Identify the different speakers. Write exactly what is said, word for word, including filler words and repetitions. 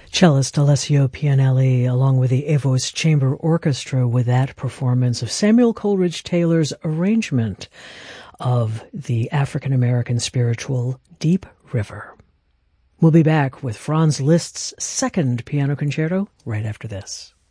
Speaker 1: Cellist Alessio Pianelli, along with the Evos Chamber Orchestra, with that performance of Samuel Coleridge Taylor's arrangement of the African-American spiritual Deep River. We'll be back with Franz Liszt's second piano concerto right after this.